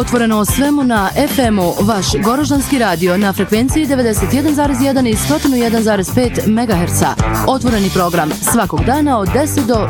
Otvoreno o svemu na FM-u, vaš Goroždanski radio na frekvenciji 91,1 i 101,5 MHz. Otvoreni program svakog dana od 10 do